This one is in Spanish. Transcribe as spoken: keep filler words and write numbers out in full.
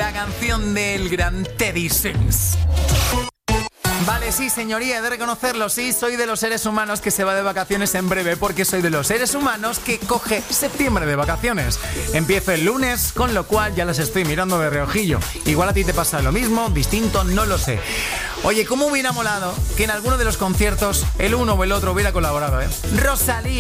la canción del gran Teddy Swims. Vale, sí, señoría, he de reconocerlo, sí, soy de los seres humanos que se va de vacaciones en breve, porque soy de los seres humanos que coge septiembre de vacaciones. Empiezo el lunes, con lo cual ya las estoy mirando de reojillo. Igual a ti te pasa lo mismo, distinto, no lo sé. Oye, ¿cómo hubiera molado que en alguno de los conciertos el uno o el otro hubiera colaborado, eh? Rosalía.